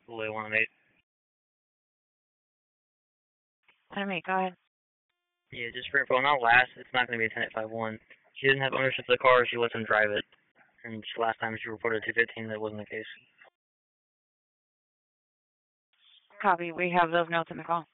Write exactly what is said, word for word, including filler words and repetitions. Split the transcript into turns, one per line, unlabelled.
Below one eight.
I mean, go ahead.
Yeah, just for info, on that last, it's not going to be a ten eight five one. She doesn't have ownership of the car, she lets him drive it. And last time she reported two fifteen, that wasn't the case.
Copy. We have those notes in the call.